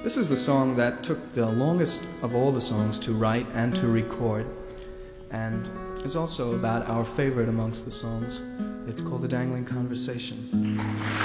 This is the song that took the longest of all the songs to write and to record, and is also about our favorite amongst the songs. It's called The Dangling Conversation.